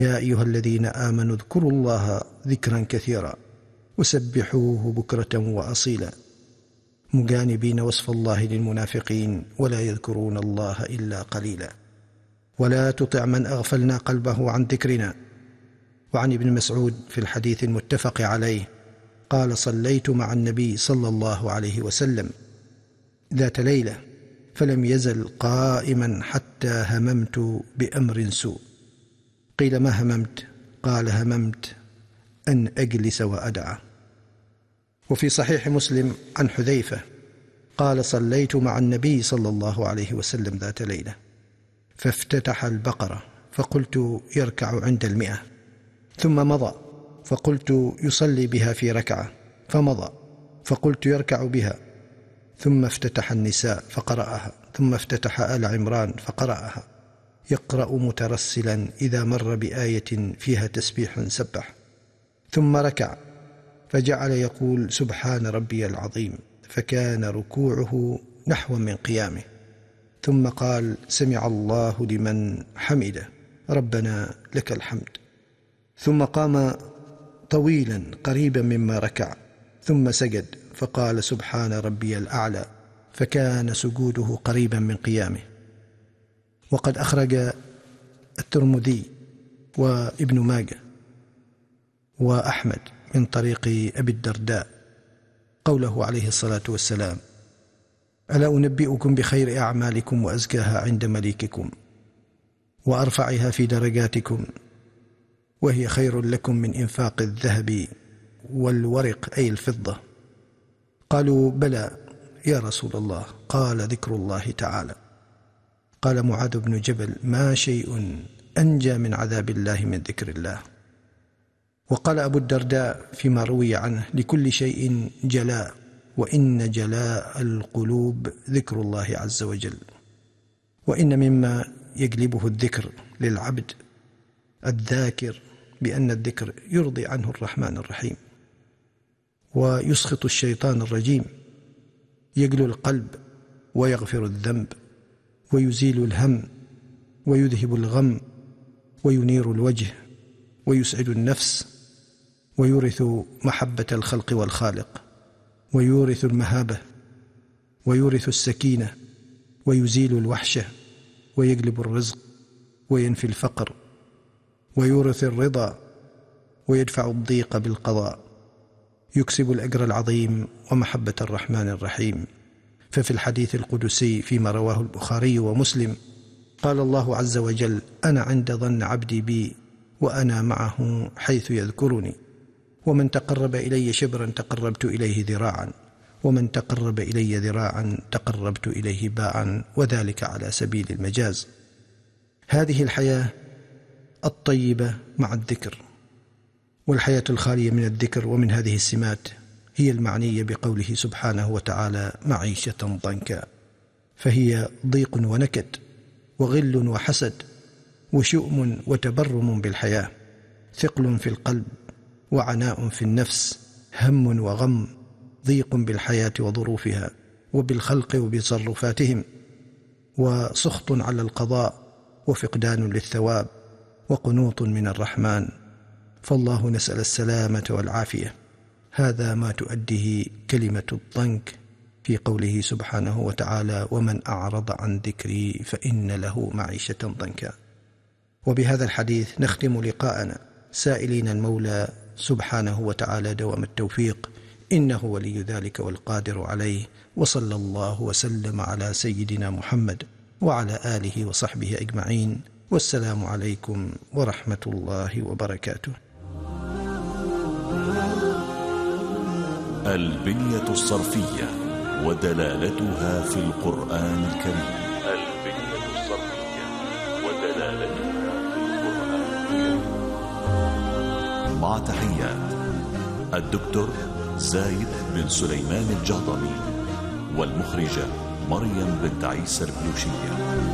يا أيها الذين آمنوا اذكروا الله ذكرا كثيرا وسبحوه بكرة وأصيلا مجانبين وصف الله للمنافقين ولا يذكرون الله إلا قليلا ولا تطع من أغفلنا قلبه عن ذكرنا. وعن ابن مسعود في الحديث المتفق عليه قال صليت مع النبي صلى الله عليه وسلم ذات ليلة فلم يزل قائما حتى هممت بأمر سوء. قيل ما هممت؟ قال هممت أن أجلس وأدعى. وفي صحيح مسلم عن حذيفة قال صليت مع النبي صلى الله عليه وسلم ذات ليلة فافتتح البقرة فقلت يركع عند 100 ثم مضى فقلت يصلي بها في ركعة فمضى فقلت يركع بها ثم افتتح النساء فقرأها ثم افتتح آل عمران فقرأها يقرأ مترسلا إذا مر بآية فيها تسبيح سبح ثم ركع فجعل يقول سبحان ربي العظيم فكان ركوعه نحو من قيامه ثم قال سمع الله لمن حمده ربنا لك الحمد ثم قام طويلا قريبا مما ركع ثم سجد فقال سبحان ربي الأعلى فكان سجوده قريبا من قيامه. وقد أخرج الترمذي وابن ماجه وأحمد من طريق أبي الدرداء قوله عليه الصلاة والسلام ألا أنبئكم بخير أعمالكم وأزكاها عند مليككم وأرفعها في درجاتكم وهي خير لكم من إنفاق الذهب والورق أي الفضة. قالوا بلى يا رسول الله قال ذكر الله تعالى. قال معاذ بن جبل ما شيء أنجى من عذاب الله من ذكر الله. وقال أبو الدرداء فيما روي عنه لكل شيء جلاء وإن جلاء القلوب ذكر الله عز وجل. وإن مما يجلبه الذكر للعبد الذاكر بأن الذكر يرضي عنه الرحمن الرحيم ويسخط الشيطان الرجيم يجلو القلب ويغفر الذنب ويزيل الهم ويذهب الغم وينير الوجه ويسعد النفس ويورث محبة الخلق والخالق ويورث المهابة ويورث السكينة ويزيل الوحشة ويجلب الرزق وينفي الفقر ويورث الرضا ويدفع الضيق بالقضاء يكسب الأجر العظيم ومحبة الرحمن الرحيم. ففي الحديث القدسي فيما رواه البخاري ومسلم قال الله عز وجل أنا عند ظن عبدي بي وأنا معه حيث يذكرني ومن تقرب إلي شبرا تقربت إليه ذراعا ومن تقرب إلي ذراعا تقربت إليه باعا وذلك على سبيل المجاز. هذه الحياة الطيبة مع الذكر والحياة الخالية من الذكر ومن هذه السمات هي المعنية بقوله سبحانه وتعالى معيشة ضنكا، فهي ضيق ونكد وغل وحسد وشؤم وتبرم بالحياة، ثقل في القلب وعناء في النفس، هم وغم، ضيق بالحياة وظروفها وبالخلق وبتصرفاتهم، وسخط على القضاء وفقدان للثواب وقنوط من الرحمن. فالله نسأل السلامة والعافية. هذا ما تؤديه كلمة الضنك في قوله سبحانه وتعالى ومن أعرض عن ذكري فإن له معيشة ضنكا. وبهذا الحديث نختم لقاءنا سائلين المولى سبحانه وتعالى دوام التوفيق، إنه ولي ذلك والقادر عليه. وصلى الله وسلم على سيدنا محمد وعلى آله وصحبه أجمعين، والسلام عليكم ورحمة الله وبركاته. البنية الصرفية ودلالتها في القرآن الكريم. البنية الصرفية ودلالتها في القرآن الكريم. مع تحيات الدكتور زايد بن سليمان الجهضمي والمخرجة مريم بنت عيسى البلوشية.